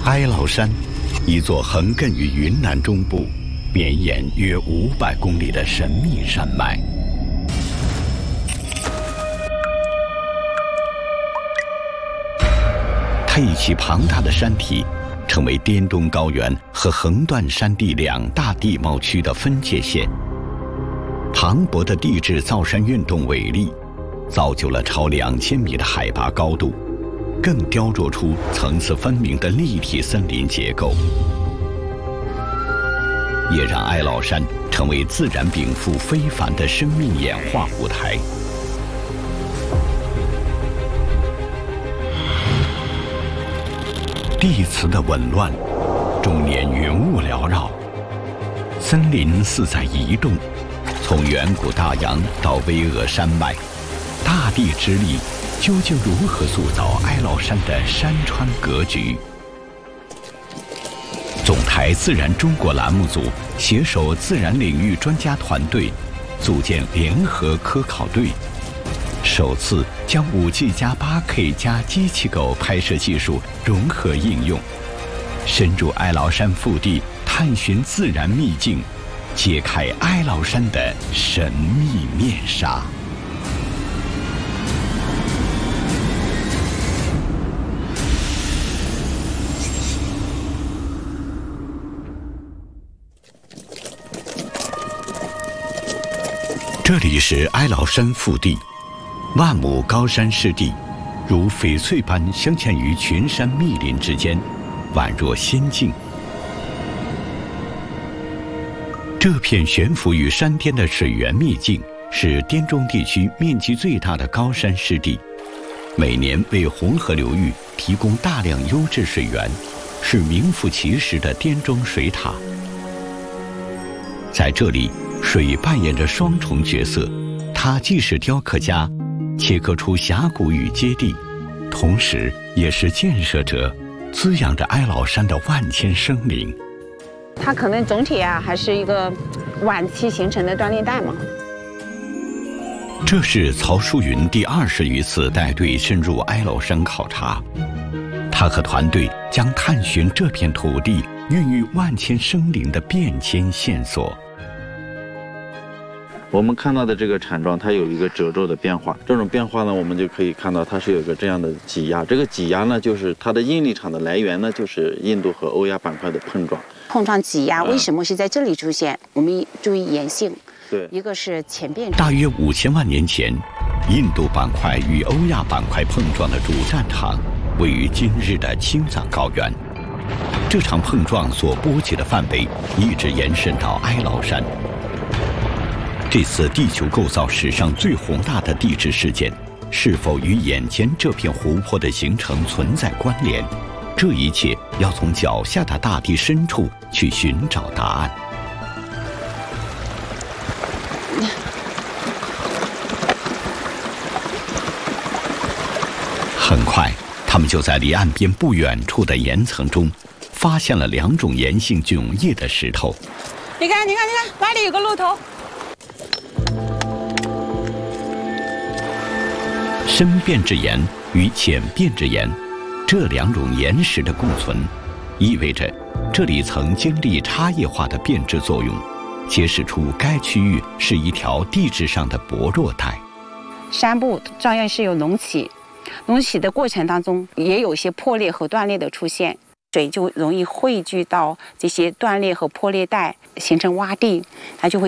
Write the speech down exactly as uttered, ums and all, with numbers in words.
哀牢山，一座横亘于云南中部、绵延约五百公里的神秘山脉。它以其庞大的山体，成为滇东高原和横断山地两大地貌区的分界线。磅礴的地质造山运动伟力，造就了超两千米的海拔高度，更雕琢出层次分明的立体森林结构，也让哀牢山成为自然禀赋非凡的生命演化舞台。地磁的紊乱，终年云雾缭绕，森林似在移动，从远古大洋到巍峨山脉，大地之力究竟如何塑造哀牢山的山川格局？总台自然中国栏目组携手自然领域专家团队，组建联合科考队，首次将 五 G 加 八 K 加机器狗拍摄技术融合应用，深入哀牢山腹地探寻自然秘境，揭开哀牢山的神秘面纱。这里是哀牢山腹地，万亩高山湿地，如翡翠般镶嵌于群山密林之间，宛若仙境。这片悬浮于山巅的水源秘境，是滇中地区面积最大的高山湿地，每年为红河流域提供大量优质水源，是名副其实的滇中水塔。在这里，水扮演着双重角色，它既是雕刻家，切割出峡谷与阶地，同时也是建设者，滋养着哀牢山的万千生灵。 它可能总体啊还是一个晚期形成的断裂带嘛。 这是曹淑云第二十余次带队深入哀牢山考察，他和团队将探寻这片土地孕育万千生灵的变迁线索。 我们看到的这个产状，它有一个褶皱的变化，这种变化呢，我们就可以看到它是有一个这样的挤压。这个挤压呢，就是它的应力场的来源呢，就是印度和欧亚板块的碰撞。 碰撞挤压为什么是在这里出现？嗯、我们注意岩性。 对， 一个是前变。 大约五千万年前，印度板块与欧亚板块碰撞的主战场位于今日的青藏高原。这场碰撞所波及的范围一直延伸到哀牢山。这次地球构造史上最宏大的地质事件，是否与眼前这片湖泊的形成存在关联？这一切要从脚下的大地深处去寻找答案。很快，他们就在离岸边不远处的岩层中，发现了两种岩性迥异的石头。 你看，你看，你看，哪里有个露头？ 深变质岩与浅变质岩这两种岩石的共存，意味着这里曾经历差异化的变质作用，揭示出该区域是一条地质上的薄弱带。 山部照样是有隆起，隆起的过程当中也有一些破裂和断裂的出现，水就容易汇聚到这些断裂和破裂带，形成洼地，它就会